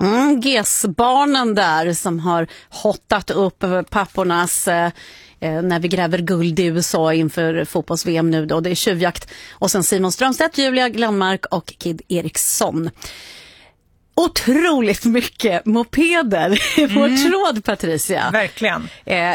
GES-barnen där som har hottat upp pappornas när vi gräver guld i USA inför fotbolls-VM nu då. Det är tjuvjakt. Och sen Simon Strömstedt, Julia Glenmark och Kid Eriksson. Otroligt mycket mopeder i vår tråd, Patricia. Verkligen.